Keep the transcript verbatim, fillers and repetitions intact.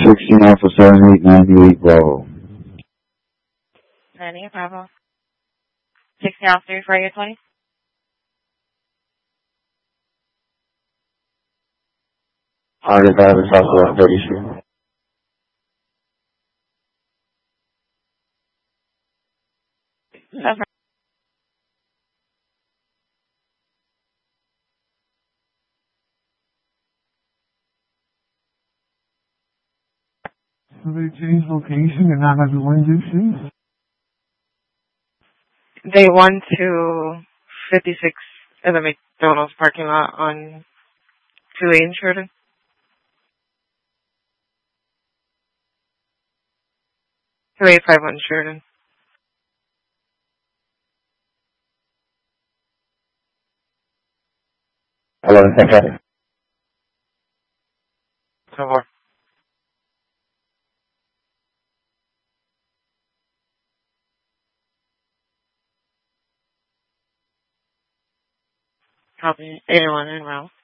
sixty-nine for seven eight ninety-eight, Bravo. ninety-eight, Bravo. sixty off three for your twenty. Honda Driver, Southwest thirty Street. That's right. So they changed location and not everyone uses? They went to fifty-six in the McDonald's parking lot on two eight in Sheridan. two eight five one Sheridan. Hello, thank you. So far. Copy. eighty-one in route.